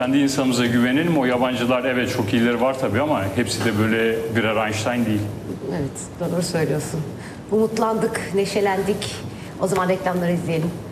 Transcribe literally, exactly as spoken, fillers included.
Kendi insanımıza güvenelim. O yabancılar evet çok iyileri var tabii ama hepsi de böyle birer Einstein değil. Evet, doğru söylüyorsun. Umutlandık, neşelendik. O zaman reklamları izleyelim.